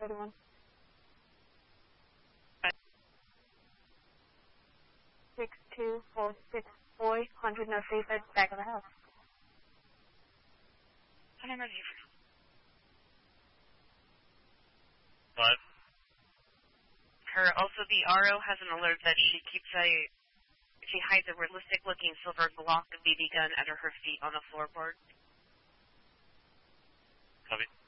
31. 6246 boy, 100 no safe at the back of the house. 100 ready for now. 5. Her, also the RO has an alert that she hides a realistic-looking silver Glock BB gun under her feet on a floorboard. Copy.